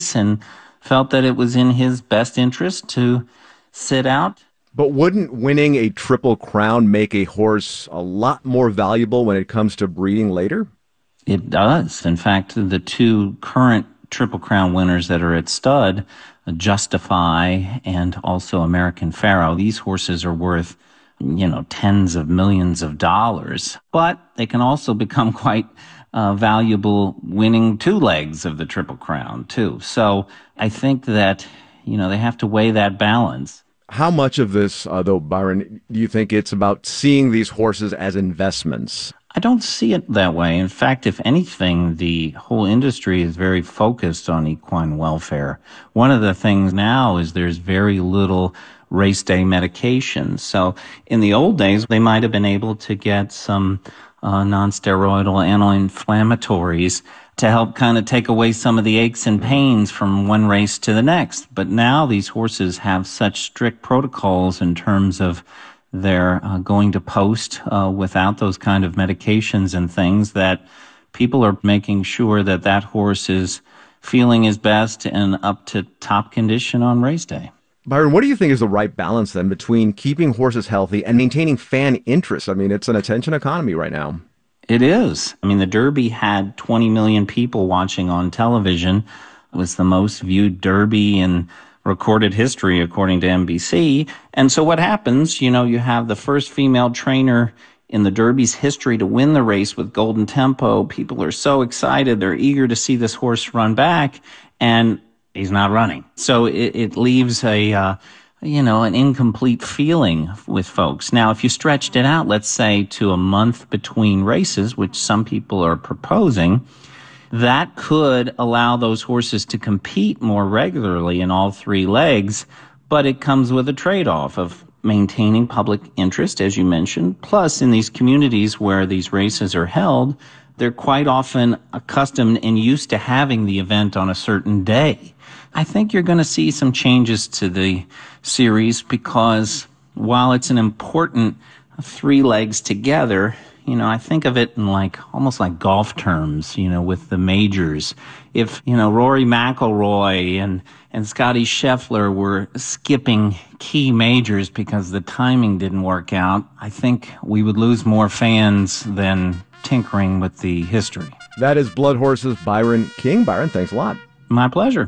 and felt that it was in his best interest to sit out. But wouldn't winning a Triple Crown make a horse a lot more valuable when it comes to breeding later? It does. In fact, the two current Triple Crown winners that are at stud, Justify and also American Pharoah, these horses are worth, tens of millions of dollars. But they can also become quite valuable winning two legs of the Triple Crown, too. So I think that, they have to weigh that balance. How much of this, though, Byron, do you think it's about seeing these horses as investments? I don't see it that way. In fact, if anything, the whole industry is very focused on equine welfare. One of the things now is there's very little race day medication. So in the old days, they might have been able to get some non-steroidal anti-inflammatories to help kind of take away some of the aches and pains from one race to the next. But now these horses have such strict protocols in terms of their going to post without those kind of medications and things that people are making sure that that horse is feeling his best and up to top condition on race day. Byron, what do you think is the right balance then between keeping horses healthy and maintaining fan interest? I mean, it's an attention economy right now. It is. I mean, the Derby had 20 million people watching on television. It was the most viewed Derby in recorded history, according to NBC. And so what happens, you have the first female trainer in the Derby's history to win the race with Golden Tempo. People are so excited. They're eager to see this horse run back, and he's not running. So it leaves an incomplete feeling with folks. Now, if you stretched it out, let's say to a month between races, which some people are proposing, that could allow those horses to compete more regularly in all three legs, but it comes with a trade-off of maintaining public interest, as you mentioned. Plus, in these communities where these races are held, they're quite often accustomed and used to having the event on a certain day. I think you're going to see some changes to the series because while it's an important three legs together, I think of it in almost like golf terms, with the majors. If, Rory McIlroy and Scotty Scheffler were skipping key majors because the timing didn't work out, I think we would lose more fans than tinkering with the history. That is Blood Horses' Byron King. Byron, thanks a lot. My pleasure.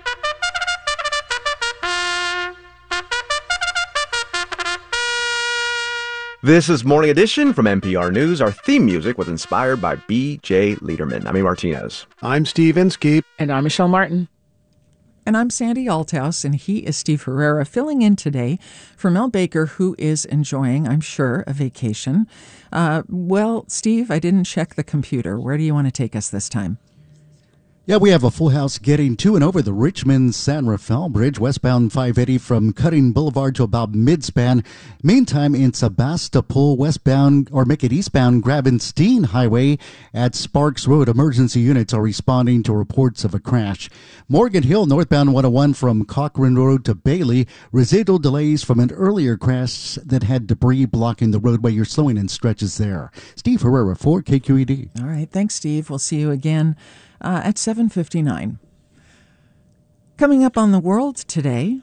This is Morning Edition from NPR News. Our theme music was inspired by B.J. Liederman. I'm Martinez. I'm Steve Inskeep. And I'm Michelle Martin. And I'm Sandy Althouse, and he is Steve Herrera, filling in today for Mel Baker, who is enjoying, I'm sure, a vacation. Well, Steve, I didn't check the computer. Where do you want to take us this time? Yeah, we have a full house getting to and over the Richmond-San Rafael Bridge, westbound 580 from Cutting Boulevard to about mid-span. Meantime, in Sebastopol, westbound, or make it eastbound, Gravenstein Highway at Sparks Road. Emergency units are responding to reports of a crash. Morgan Hill, northbound 101 from Cochrane Road to Bailey. Residual delays from an earlier crash that had debris blocking the roadway. You're slowing in stretches there. Steve Herrera for KQED. All right, thanks, Steve. We'll see you again at 7:59. Coming up on The World today.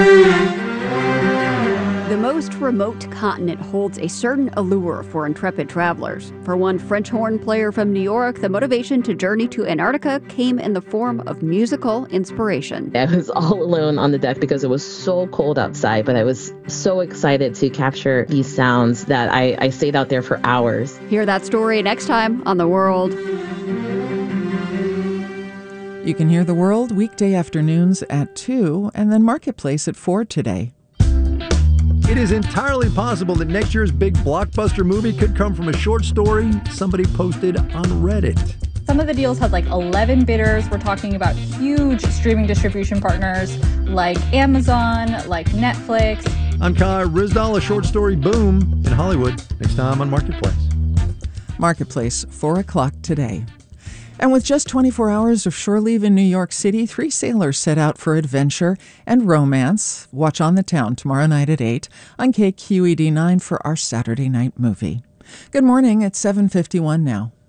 The most remote continent holds a certain allure for intrepid travelers. For one French horn player from New York, the motivation to journey to Antarctica came in the form of musical inspiration. I was all alone on the deck because it was so cold outside, but I was so excited to capture these sounds that I stayed out there for hours. Hear that story next time on The World. You can hear The World weekday afternoons at 2 and then Marketplace at 4 today. It is entirely possible that next year's big blockbuster movie could come from a short story somebody posted on Reddit. Some of the deals had 11 bidders. We're talking about huge streaming distribution partners like Amazon, like Netflix. I'm Kai Rizdal, a short story boom in Hollywood. Next time on Marketplace. Marketplace, 4 o'clock today. And with just 24 hours of shore leave in New York City, 3 sailors set out for adventure and romance. Watch On the Town tomorrow night at 8 on KQED 9 for our Saturday night movie. Good morning, it's 7:51 now.